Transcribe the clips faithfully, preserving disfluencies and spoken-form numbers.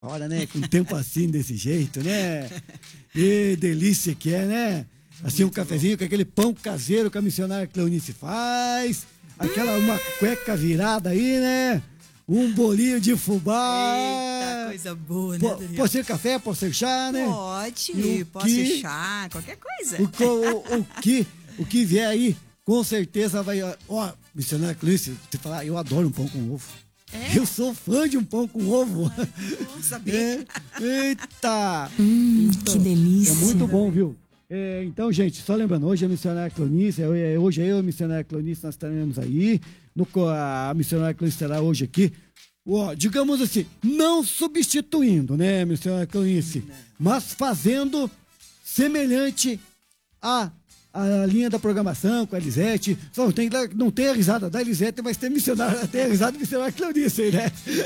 Hora, né? Com tempo assim, desse jeito, né? E delícia que é, né? Assim, um cafezinho com aquele pão caseiro que a missionária Cleonice faz. Aquela, uma cueca virada aí, né? Um bolinho de fubá. Eita, coisa boa, né, Daniel? Pode ser café, pode ser chá, né? Pode, pode que, ser chá, qualquer coisa. O, o, o, que, o que vier aí, com certeza vai... Ó, missionária Cleonice, te falar, eu adoro um pão com ovo. É? Eu sou fã de um pão com ovo. Vamos saber. É, eita! Hum, então, que delícia. É muito bom, viu? É, então, gente, só lembrando, hoje é a missionária Cleonice, é, hoje eu e a missionária Cleonice, nós estaremos aí. No, a missionária Cleonice estará hoje aqui. Ó, digamos assim, não substituindo, né, missionária Cleonice, mas fazendo semelhante a a linha da programação com a Elisete. Só não tem, não tem a risada da Elisete, mas tem, missionária, tem a risada da missionária Cleonice aí, né?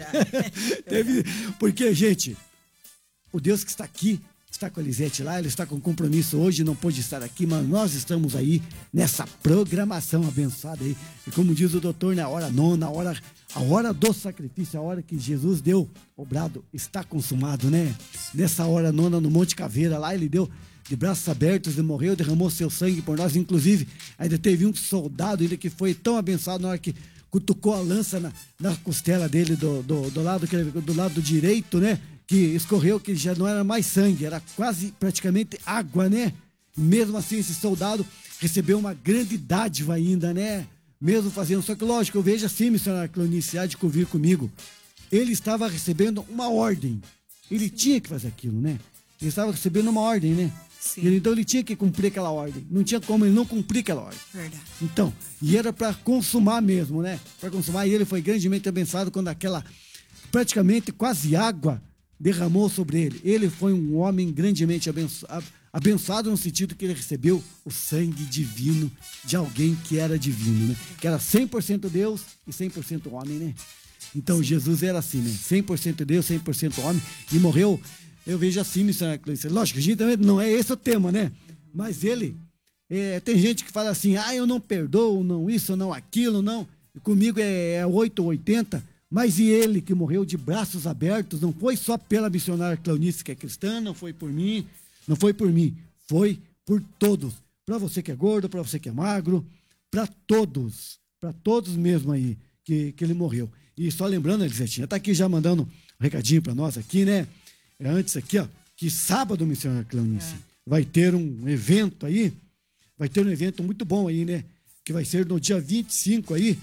Teve, porque, gente, o Deus que está aqui, está com a Elisete lá, ele está com compromisso hoje, não pôde estar aqui, mas nós estamos aí nessa programação abençoada aí. E como diz o doutor, na hora nona, a hora, a hora do sacrifício, a hora que Jesus deu o brado, está consumado, né? Nessa hora nona, no Monte Caveira, lá ele deu de braços abertos, ele morreu, derramou seu sangue por nós. Inclusive, ainda teve um soldado ainda que foi tão abençoado na hora que cutucou a lança na, na costela dele do, do, do, lado, do lado direito, né? Que escorreu, que já não era mais sangue, era quase praticamente água, né? Mesmo assim, esse soldado recebeu uma grande dádiva ainda, né? Mesmo fazendo, só que lógico, eu vejo assim, missionário Cleonice, há de convir comigo, ele estava recebendo uma ordem, ele tinha que fazer aquilo, né? Ele estava recebendo uma ordem, né? Sim. Ele, então ele tinha que cumprir aquela ordem. Não tinha como ele não cumprir aquela ordem. Verdade. Então, e era para consumar mesmo, né? Para consumar. E ele foi grandemente abençoado quando aquela, praticamente quase água, derramou sobre ele. Ele foi um homem grandemente abençoado, abençoado no sentido que ele recebeu o sangue divino de alguém que era divino, né? Que era cem por cento Deus e cem por cento homem, né? Então, sim, Jesus era assim, né? cem por cento Deus, cem por cento homem. E morreu... Eu vejo assim, missionário Cleonice. Lógico, a gente também não é esse o tema, né? Mas ele, é, tem gente que fala assim, ah, eu não perdoo, não isso, não aquilo, não. E comigo é, é oito ou oitenta. Mas e ele que morreu de braços abertos, não foi só pela missionária Cleonice que é cristã, não foi por mim, não foi por mim, foi por todos. Para você que é gordo, para você que é magro, para todos, para todos mesmo aí que, que ele morreu. E só lembrando, Elisetinha, tá aqui já mandando um recadinho para nós aqui, né? Antes aqui, ó, que sábado, missionária Cleonice, é. vai ter um evento aí, vai ter um evento muito bom aí, né? Que vai ser no dia vinte e cinco aí,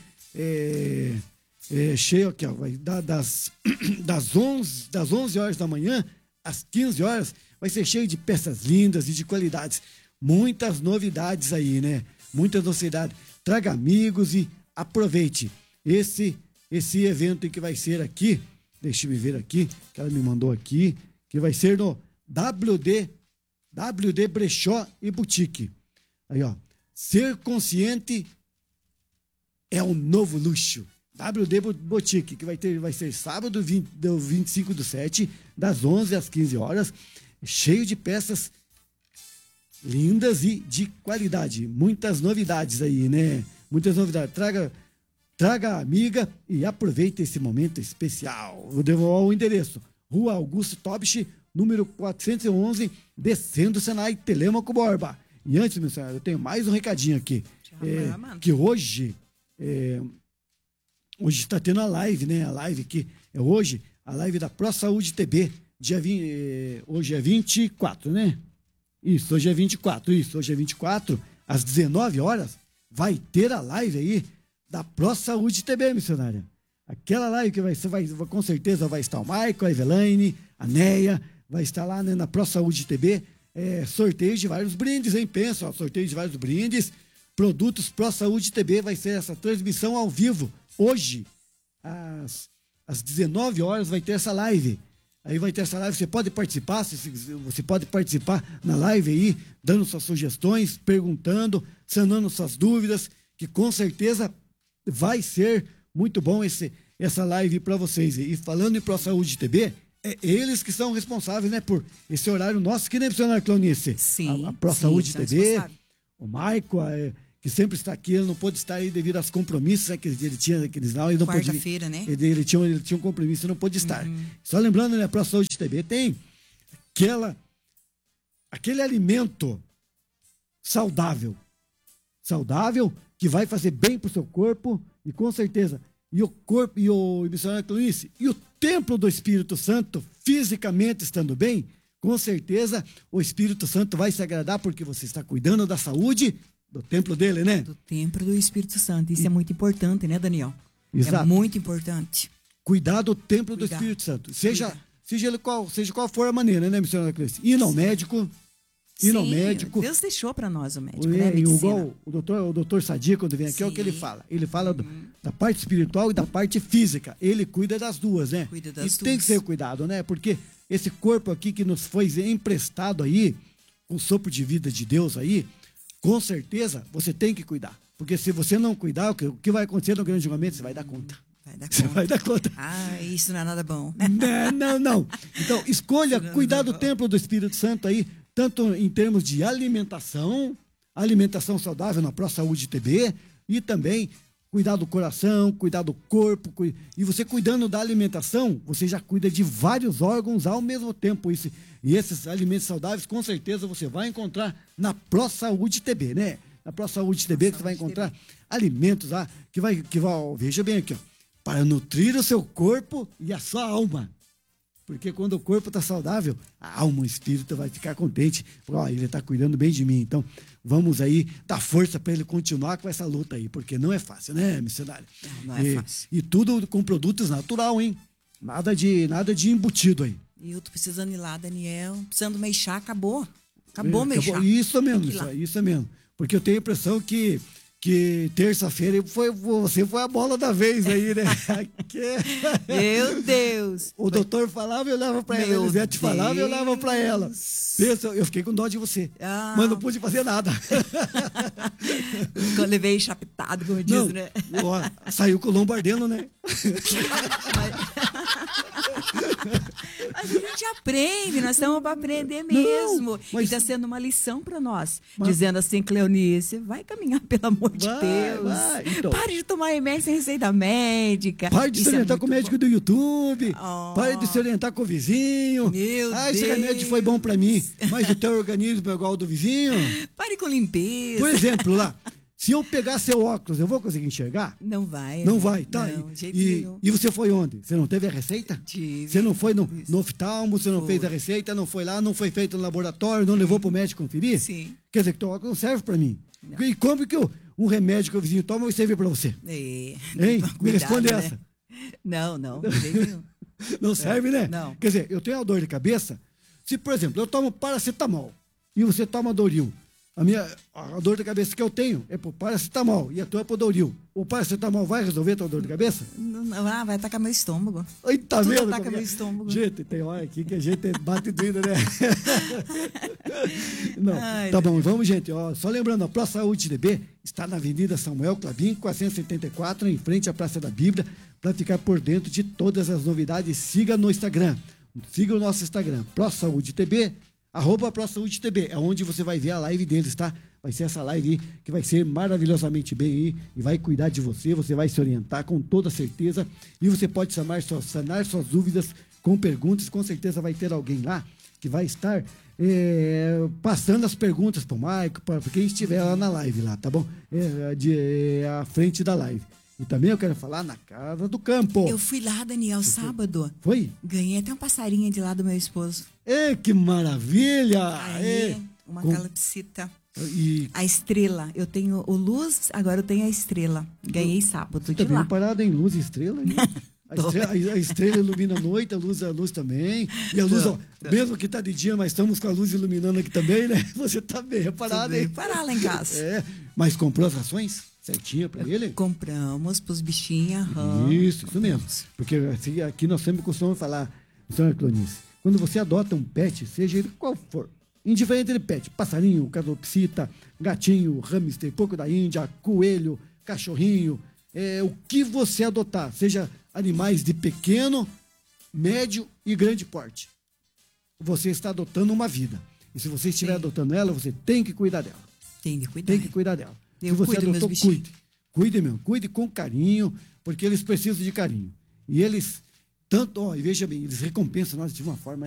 é, é, cheio aqui, ó, vai dar das, das, onze, das onze horas da manhã às quinze horas, vai ser cheio de peças lindas e de qualidades. Muitas novidades aí, né? Muitas novidades. Traga amigos e aproveite esse, esse evento que vai ser aqui. Deixa eu ver aqui, que ela me mandou aqui, que vai ser no W D, W D Brechó e Boutique. Aí, ó, ser consciente é um novo luxo. W D Boutique, que vai, ter, vai ser sábado, vinte, vinte e cinco do sete, das onze às quinze horas, cheio de peças lindas e de qualidade. Muitas novidades aí, né? Muitas novidades. Traga... Traga a amiga e aproveite esse momento especial. Eu devo ao endereço: Rua Augusto Tobich, número quatrocentos e onze, descendo o Senai, Telêmaco Borba. E antes, meu senhor, eu tenho mais um recadinho aqui. É, que hoje, é, hoje está tendo a live, né? A live que é hoje, a live da Pro Saúde T B. Dia vinte, é, hoje é vinte e quatro, né? Isso, hoje é vinte e quatro, isso, hoje é vinte e quatro, às dezenove horas, vai ter a live aí da Pro Saúde T B, missionária. Aquela live que vai, vai, com certeza vai estar o Maico, a Evelaine, a Neia, vai estar lá, né, na Pro Saúde T B, é, sorteio de vários brindes, hein? Pensa, ó, sorteio de vários brindes, produtos Pro Saúde T B, vai ser essa transmissão ao vivo, hoje, às, às dezenove horas, vai ter essa live. Aí vai ter essa live, você pode participar, você pode participar na live aí, dando suas sugestões, perguntando, sanando suas dúvidas, que com certeza vai ser muito bom esse, essa live para vocês. E falando em Pro Saúde T B, é eles que são responsáveis, né, por esse horário nosso, que nem missionária Cleonice. Sim, a, a Pro sim, Saúde T V, o Maico, é, que sempre está aqui, ele não pôde estar aí devido aos compromissos, né, que ele tinha aqueles lá, ele não pôde. Quarta-feira, né? Ele, ele, tinha, ele tinha um compromisso e não pôde estar. Uhum. Só lembrando, né, para a Saúde T V tem aquela, aquele alimento saudável, saudável, que vai fazer bem para o seu corpo, e com certeza, e o corpo, e o e missionário Cleonice, e o templo do Espírito Santo, fisicamente estando bem, com certeza o Espírito Santo vai se agradar, porque você está cuidando da saúde do templo dele, né? Do templo do Espírito Santo. Isso e... é muito importante, né, Daniel? Exato. É muito importante. Cuidar do templo Cuidar. do Espírito Santo. Seja, seja, ele qual, seja qual for a maneira, né, missionário Cleonice? Ir ao médico... Ir ao médico. Deus deixou para nós o médico, é, né? Igual o doutor, o doutor Sadi, quando vem aqui, Sim. é o que ele fala. Ele fala do, uhum. da parte espiritual e da parte física. Ele cuida das duas, né? Cuida das Isso duas. tem que ser cuidado, né? Porque esse corpo aqui que nos foi emprestado aí, com o sopro de vida de Deus aí, com certeza você tem que cuidar. Porque se você não cuidar, o que, o que vai acontecer no grande julgamento, você vai dar conta. Vai dar Você conta. vai dar conta. Ah, isso não é nada bom. Não, não, não. Então, escolha cuidar do templo do Espírito Santo aí, tanto em termos de alimentação, alimentação saudável na Pro Saúde T B, e também cuidar do coração, cuidar do corpo. Cu... E você cuidando da alimentação, você já cuida de vários órgãos ao mesmo tempo. Isso, e esses alimentos saudáveis, com certeza, você vai encontrar na Pro Saúde T B, né? Na Pro Saúde T B, que você vai encontrar alimentos lá, que vai, que vai, veja bem aqui, ó, para nutrir o seu corpo e a sua alma. Porque quando o corpo está saudável, a alma, o espírito vai ficar contente. Ó, ele está cuidando bem de mim. Então, vamos aí dar força para ele continuar com essa luta aí. Porque não é fácil, né, missionário? Não, não é e, fácil. E tudo com produtos natural, hein? Nada de, nada de embutido aí. E eu tô precisando ir lá, Daniel. Precisando mexer, acabou. Acabou é, mexer. Isso mesmo, isso, isso mesmo. Porque eu tenho a impressão que... que terça-feira foi, você foi a bola da vez aí, né? Meu Deus! O doutor falava e eu olhava pra ela, a Elisete falava e eu olhava pra ela. Pensa, eu fiquei com dó de você, ah. mas não pude fazer nada. Eu levei chapitado, como diz, não, né? Ó, saiu com o lombo ardendo, né? Mas a gente aprende, nós estamos para aprender mesmo. Não, mas... E está sendo uma lição para nós. Mas... Dizendo assim, Cleonice, vai caminhar, pelo amor de vai, Deus. Vai. Então... Pare de tomar remédio sem receita médica. Pare de Isso se orientar é com o médico bom. do YouTube. Oh. Pare de se orientar com o vizinho. Meu ah, Deus. esse remédio foi bom para mim, mas o teu organismo é igual ao do vizinho. Pare com limpeza. Por exemplo, lá. Se eu pegar seu óculos, eu vou conseguir enxergar? Não vai. Não vai, tá? Não, e, e você foi onde? Você não teve a receita? Tive. Você não foi no, no oftalmo, você não foi. fez a receita, não foi lá, não foi feito no laboratório, não levou para o médico conferir? Sim. Quer dizer, que teu óculos não serve para mim. Não. E como que eu, um remédio que o vizinho toma vai servir para você? É. Hein? Cuidado, Me responde né? essa. Não, não. Não, não serve, né? Não. Quer dizer, eu tenho uma dor de cabeça. Se, por exemplo, eu tomo paracetamol e você toma Doril, A minha a dor de cabeça que eu tenho é por paracetamol e a tua é por Doril. O paracetamol vai resolver a tua dor de cabeça? Não, não, ah, vai atacar meu estômago. Ai, tá Tudo vendo? ataca meu estômago. Gente, tem hora aqui que a gente bate doido, né? Não, Ai, tá bom, vamos, gente. Ó, só lembrando, a Pro Saúde T B está na Avenida Samuel Clabin, quatrocentos e setenta e quatro, em frente à Praça da Bíblia. Para ficar por dentro de todas as novidades, siga no Instagram. Siga o nosso Instagram, Pro Saúde T B, arroba Pro Saúde T B. É onde você vai ver a live deles, tá? Vai ser essa live aí que vai ser maravilhosamente bem aí e vai cuidar de você, você vai se orientar com toda certeza e você pode sanar suas, sanar suas dúvidas com perguntas. Com certeza vai ter alguém lá que vai estar é, passando as perguntas para o Maico, para quem estiver lá na live lá, tá bom? É, de, é, à frente da live. E também eu quero falar na Casa do Campo. Eu fui lá, Daniel, Você sábado. Foi? Ganhei até um passarinho de lá do meu esposo. É, que maravilha! Aí, é. uma Com... calopsita. E... A estrela. Eu tenho o luz, agora eu tenho a estrela. Ganhei sábado Você de tá lá. Bem parada em luz e estrela, hein? A estrela, a estrela ilumina a noite, a luz, a luz também. E a luz, ó, mesmo que tá de dia, mas estamos com a luz iluminando aqui também, né? Você tá bem reparado, hein? Parar lá em casa. É, mas comprou as rações certinho para ele? Compramos pros bichinhos. Uhum. Isso, isso mesmo. Porque assim, aqui nós sempre costumamos falar, senhora Cleonice, quando você adota um pet, seja ele qual for, indiferente de pet, passarinho, calopsita, gatinho, hamster, porco da Índia, coelho, cachorrinho, é, o que você adotar, seja animais de pequeno, médio e grande porte, você está adotando uma vida. E se você estiver Sim. adotando ela, você tem que cuidar dela. Tem que cuidar. Tem que cuidar dela. Eu Se você cuido adotou, meus cuide. Cuide, meu. Cuide com carinho, porque eles precisam de carinho. E eles, tanto, ó, e veja bem, eles recompensam nós de uma forma